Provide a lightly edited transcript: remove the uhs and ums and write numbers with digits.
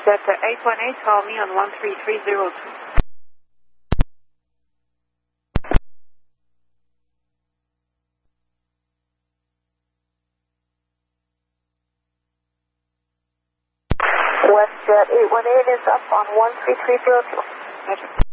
Delta 818, call me on 13302. WestJet 818 is up on 13302. Roger.